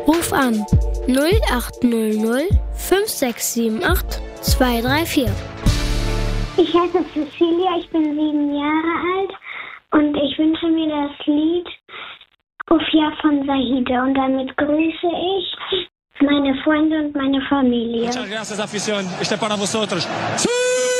Ruf an 0800 5678 234. Ich heiße Cecilia, ich bin 7 Jahre alt und ich wünsche mir das Lied Ufia von Zahida und damit grüße ich meine Freunde und meine Familie. Muchas gracias, afición. Este para vosotros.